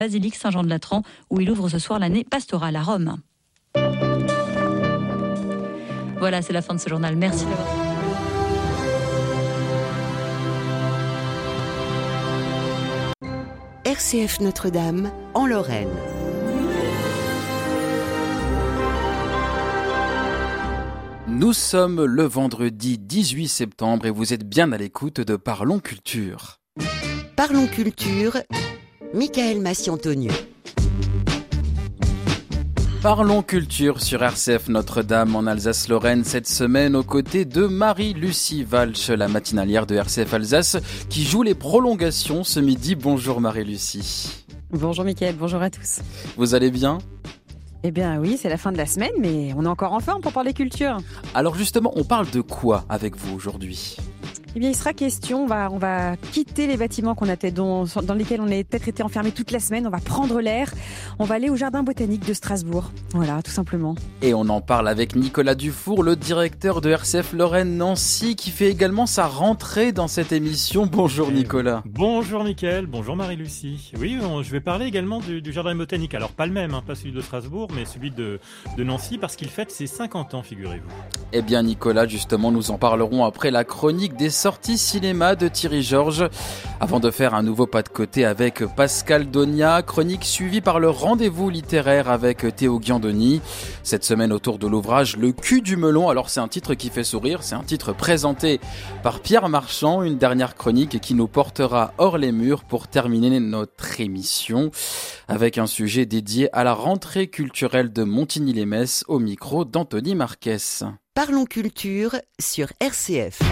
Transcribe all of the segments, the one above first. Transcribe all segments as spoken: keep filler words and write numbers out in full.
Basilique Saint-Jean-de-Latran, où il ouvre ce soir l'année pastorale à Rome. Voilà, c'est la fin de ce journal. Merci d'avoir suivi. R C F Notre-Dame, en Lorraine. Nous sommes le vendredi dix-huit septembre et vous êtes bien à l'écoute de Parlons Culture. Parlons Culture, Michael Massiantonieux. Parlons Culture sur R C F Notre-Dame en Alsace-Lorraine cette semaine aux côtés de Marie-Lucie Walch, la matinalière de R C F Alsace qui joue les prolongations ce midi. Bonjour Marie-Lucie. Bonjour Mickaël, bonjour à tous. Vous allez bien ? Eh bien oui, c'est la fin de la semaine, mais on est encore en forme pour parler culture. Alors justement, on parle de quoi avec vous aujourd'hui ? Eh bien, il sera question, on va, on va quitter les bâtiments qu'on a été dans, dans lesquels on a peut-être été enfermés toute la semaine. On va prendre l'air. On va aller au jardin botanique de Strasbourg. Voilà, tout simplement. Et on en parle avec Nicolas Dufour, le directeur de R C F Lorraine Nancy, qui fait également sa rentrée dans cette émission. Bonjour Et Nicolas. Bonjour Mickaël, bonjour Marie-Lucie. Oui, on, je vais parler également du, du jardin botanique. Alors pas le même, hein, pas celui de Strasbourg, mais celui de, de Nancy, parce qu'il fête ses cinquante ans, figurez-vous. Eh bien Nicolas, justement, nous en parlerons après la chronique des sorties cinéma de Thierry Georges. Avant de faire un nouveau pas de côté avec Pascal Donia, chronique suivie par le rendez-vous littéraire avec Théo Guiandoni. Cette semaine autour de l'ouvrage Le cul du melon. Alors c'est un titre qui fait sourire, c'est un titre présenté par Pierre Marchand, une dernière chronique qui nous portera hors les murs pour terminer notre émission avec un sujet dédié à la rentrée culturelle de Montigny-lès-Metz au micro d'Anthony Marquez. Parlons Culture sur R C F.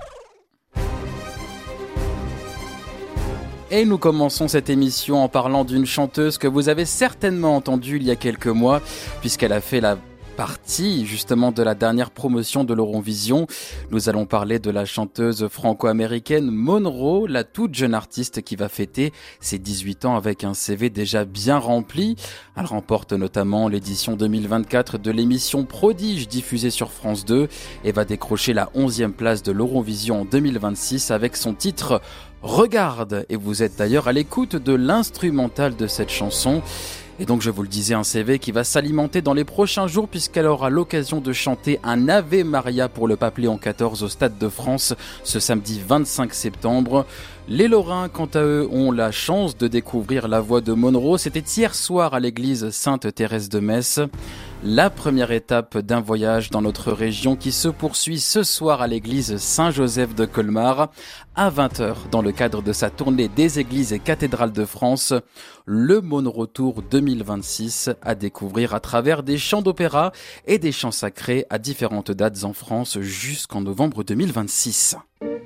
Et nous commençons cette émission en parlant d'une chanteuse que vous avez certainement entendue il y a quelques mois, puisqu'elle a fait la partie justement de la dernière promotion de l'Eurovision. Nous allons parler de la chanteuse franco-américaine Monroe, la toute jeune artiste qui va fêter ses dix-huit ans avec un C V déjà bien rempli. Elle remporte notamment l'édition deux mille vingt-quatre de l'émission Prodige diffusée sur France deux et va décrocher la onzième place de l'Eurovision en deux mille vingt-six avec son titre Regarde, et vous êtes d'ailleurs à l'écoute de l'instrumental de cette chanson. Et donc je vous le disais, un C V qui va s'alimenter dans les prochains jours puisqu'elle aura l'occasion de chanter un Ave Maria pour le pape Léon quatorze au Stade de France ce samedi vingt-cinq septembre. Les Lorrains, quant à eux, ont la chance de découvrir la voix de Monroe. C'était hier soir à l'église Sainte-Thérèse de Metz. La première étape d'un voyage dans notre région qui se poursuit ce soir à l'église Saint-Joseph de Colmar. À vingt heures, dans le cadre de sa tournée des églises et cathédrales de France, le Monroe Tour deux mille vingt-six à découvrir à travers des chants d'opéra et des chants sacrés à différentes dates en France jusqu'en novembre deux mille vingt-six.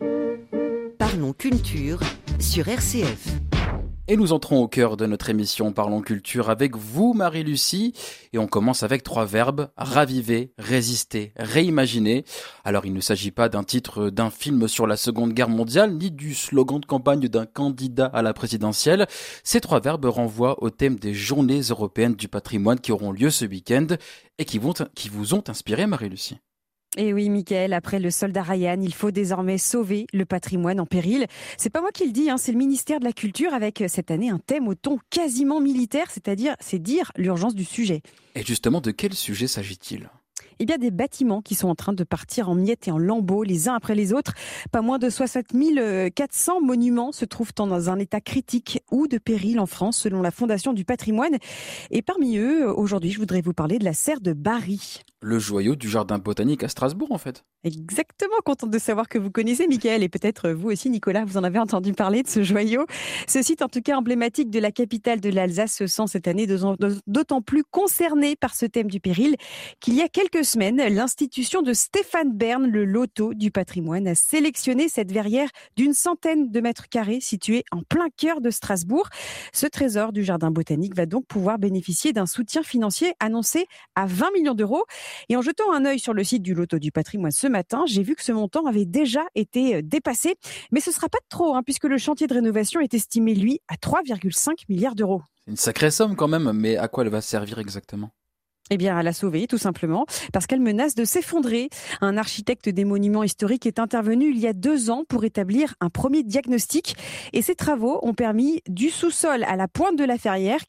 Parlons Culture sur R C F. Et nous entrons au cœur de notre émission Parlons Culture avec vous, Marie-Lucie. Et on commence avec trois verbes, raviver, résister, réimaginer. Alors il ne s'agit pas d'un titre d'un film sur la Seconde Guerre mondiale, ni du slogan de campagne d'un candidat à la présidentielle. Ces trois verbes renvoient au thème des Journées européennes du patrimoine qui auront lieu ce week-end et qui, vont, qui vous ont inspiré, Marie-Lucie. Et oui, Mickaël, après le soldat Ryan, il faut désormais sauver le patrimoine en péril. C'est pas moi qui le dis, hein, c'est le ministère de la Culture avec cette année un thème au ton quasiment militaire, c'est-à-dire, c'est dire l'urgence du sujet. Et justement, de quel sujet s'agit-il ? Eh bien, des bâtiments qui sont en train de partir en miettes et en lambeaux les uns après les autres. Pas moins de soixante mille quatre cents monuments se trouvent dans un état critique ou de péril en France, selon la Fondation du patrimoine. Et parmi eux, aujourd'hui, je voudrais vous parler de la serre de Bari. Le joyau du jardin botanique à Strasbourg, en fait. Exactement, contente de savoir que vous connaissez, Mickaël, et peut-être vous aussi, Nicolas, vous en avez entendu parler de ce joyau. Ce site, en tout cas emblématique de la capitale de l'Alsace, se sent cette année d'autant plus concerné par ce thème du péril qu'il y a quelques semaines, l'institution de Stéphane Bern, le loto du patrimoine, a sélectionné cette verrière d'une centaine de mètres carrés située en plein cœur de Strasbourg. Ce trésor du jardin botanique va donc pouvoir bénéficier d'un soutien financier annoncé à vingt millions d'euros. Et en jetant un œil sur le site du loto du patrimoine ce matin, j'ai vu que ce montant avait déjà été dépassé. Mais ce ne sera pas de trop, hein, puisque le chantier de rénovation est estimé, lui, à trois virgule cinq milliards d'euros. C'est une sacrée somme quand même, mais à quoi elle va servir exactement ? Eh bien, à la sauver, tout simplement, parce qu'elle menace de s'effondrer. Un architecte des monuments historiques est intervenu il y a deux ans pour établir un premier diagnostic. Et ces travaux ont permis du sous-sol à la pointe de la Ferrière